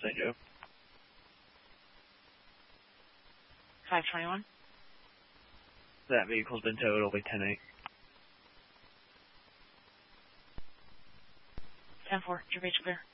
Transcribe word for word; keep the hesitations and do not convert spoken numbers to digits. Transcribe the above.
Saint Joe. five twenty-one. That vehicle's been towed. It'll be ten eight. ten four. Your beach clear.